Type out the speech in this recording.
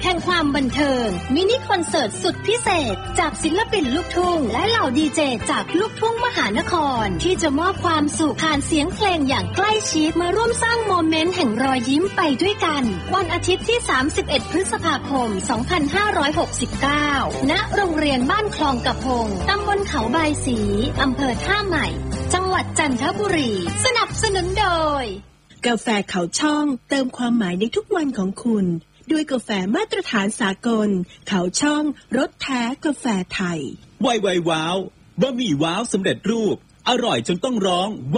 แห่งความบันเทิงมินิคอนเสิร์ตสุดพิเศษจากศิลปินลูกทุ่งและเหล่าดีเจจากลูกทุ่งมหานครที่จะมอบความสุขผ่านเสียงเพลงอย่างใกล้ชิดมาร่วมสร้างโมเมนต์แห่งรอยยิ้มไปด้วยกันวันอาทิตย์ที่31พฤษภาคม2569ณโรงเรียนบ้านคลองกระพงตำบลเขาบายศรีอำเภอท่าใหม่จังหวัดจันทบุรีสนับสนุนโดยกาแฟเขาช่องเติมความหมายในทุกวันของคุณด้วยกาแฟมาตรฐานสากลเขาช่องรสแท้กาแฟไทยไวว้าวบะหมี่ว้าวสำเร็จรูปอร่อยจนต้องร้อง